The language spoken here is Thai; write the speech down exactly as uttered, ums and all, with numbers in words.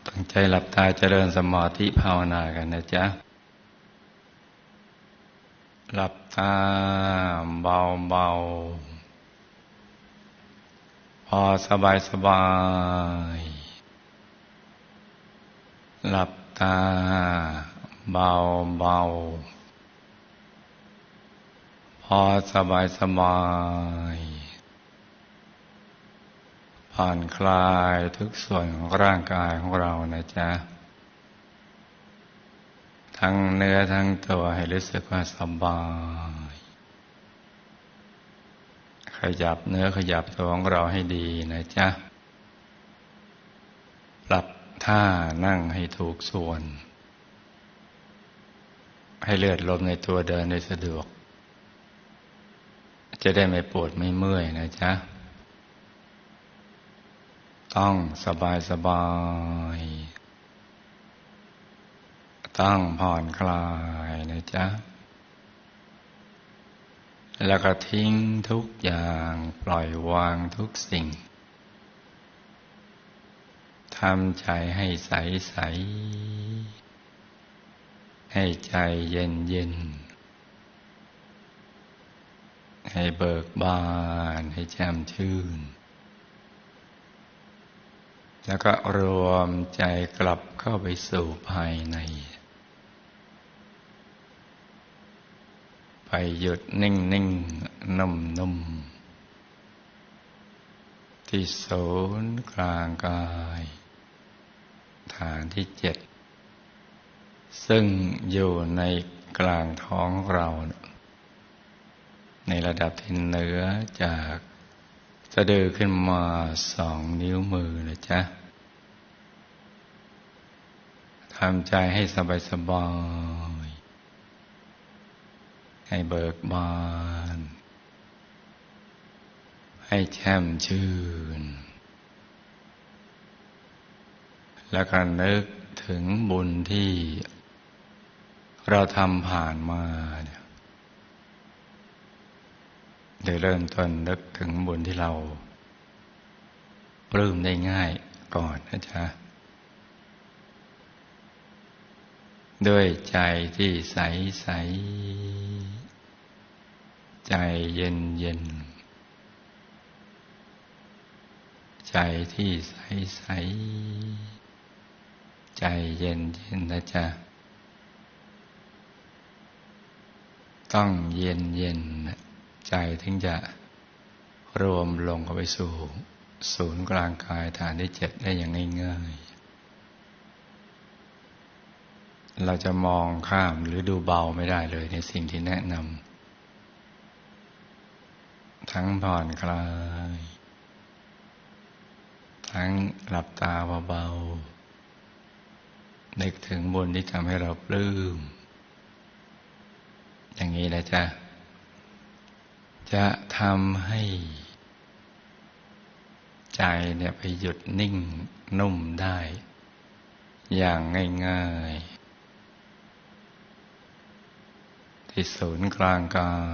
ตั้งใจหลับตาเจริญสมาธิภาวนากันนะจ๊ะหลับตาเบาเบาพอสบายสบายหลับตาเบาเบาพอสบายสบายผ่อนคลายทุกส่วนของร่างกายของเรานะจ๊ะทั้งเนื้อทั้งตัวให้รู้สึกว่าสบายขยับเนื้อขยับตัวของเราให้ดีนะจ๊ะปรับท่านั่งให้ถูกส่วนให้เลือดลมในตัวเดินได้สะดวกจะได้ไม่ปวดไม่เมื่อยนะจ๊ะต้องสบายสบายต้องผ่อนคลายนะจ๊ะแล้วก็ทิ้งทุกอย่างปล่อยวางทุกสิ่งทำใจให้ใสใสให้ใจเย็นเย็นให้เบิกบานให้แจ่มชื่นแล้วก็รวมใจกลับเข้าไปสู่ภายในไปหยุดนิ่งนิ่งนุ่มนุ่มที่ศูนย์กลางกายฐานที่เจ็ดซึ่งอยู่ในกลางท้องเราในระดับที่เหนือจากสะดือขึ้นมาสองนิ้วมือนะจ๊ะทำใจให้สบายสบายให้เบิกบานให้แช่มชื่นแล้วก็นึกถึงบุญที่เราทำผ่านมาเนี่ยโดยเริ่มต้นนึกถึงบุญที่เราปลื้มได้ง่ายก่อนนะจ๊ะด้วยใจที่ใสใสใจเย็นเย็นใจที่ใสใสใจเย็นเย็นนะจ๊ะต้องเย็นเย็นใจถึงจะรวมลงเข้าไปสู่ศูนย์กลางกายฐานที่เจ็ดได้อย่างง่ายๆเราจะมองข้ามหรือดูเบาไม่ได้เลยในสิ่งที่แนะนำทั้งผ่อนคลายทั้งหลับตาเบาๆนึกถึงบุญที่ทำให้เราปลื้มอย่างนี้นะจ๊ะจะทำให้ใจเนี่ยไปหยุดนิ่งนุ่มได้อย่างง่ายๆที่ศูนย์กลางกาย